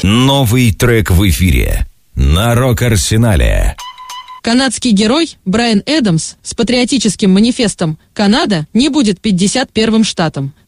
Новый трек в эфире на Рок-Арсенале. Канадский герой Брайан Эдамс с патриотическим манифестом «Канада не будет 51-м штатом».